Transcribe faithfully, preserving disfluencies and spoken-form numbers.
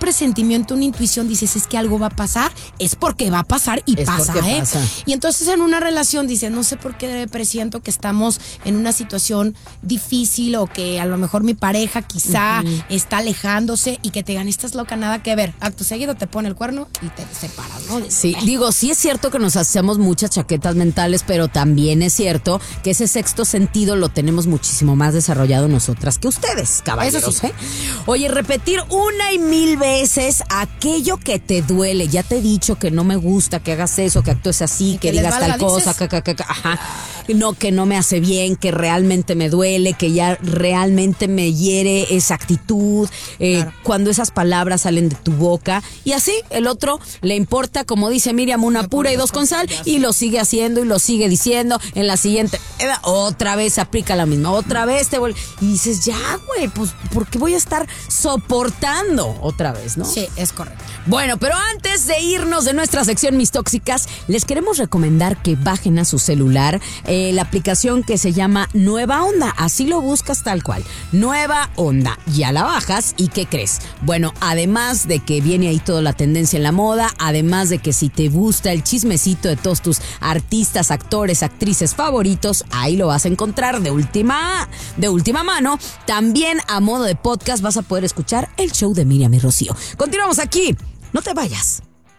presentimiento, una intuición, dices, es que algo va a pasar, es porque va a pasar y Es pasa, porque ¿eh? pasa. Y entonces en una relación dices, no sé por qué presiento que estamos en una situación difícil o que a lo mejor mi pareja quizá uh-huh. está alejándose y que te digan, estás loca, nada que ver. Acto seguido te pone el cuerno y te separas, ¿no? Sí, digo, sí es cierto que nos hacemos muchas chaquetas mentales, pero también es cierto que ese sexto sentido lo tenemos muchísimo más desarrollado nosotras que ustedes, caballeros. Eso sí. ¿eh? Oye, repetir una y mil veces aquello que te duele. Ya te he dicho que no me gusta que hagas eso, que actúes así, que, que digas tal cosa, que, que, que, que, ajá. No, que no me hace bien, que realmente me duele, que ya realmente me hiere esa actitud, eh, claro. cuando esas palabras salen de tu boca. Y así, el otro le importa, como dice Miriam, una pura y dos con sal, y lo sigue haciendo y lo sigue diciendo. En la siguiente, eh, otra vez aplica la misma, otra vez te vuelve. Y dices, ya, güey, pues, ¿por qué voy a estar soportando otra vez, no? Sí, es correcto. Bueno, pero antes de irnos de nuestra sección Mis Tóxicas, les queremos recomendar que bajen a su celular eh, la aplicación que se llama Nueva Onda. Así lo buscas tal cual. Nueva Onda. Ya la bajas y ¿qué crees? Bueno, además de que viene ahí toda la tendencia en la moda, además de que si te gusta el chismecito de todos tus artistas, actores, actrices favoritos, ahí lo vas a encontrar de última, de última mano. También a modo de podcast vas a poder escuchar el show de Miriam y Rocío. Continuamos aquí. No te vayas.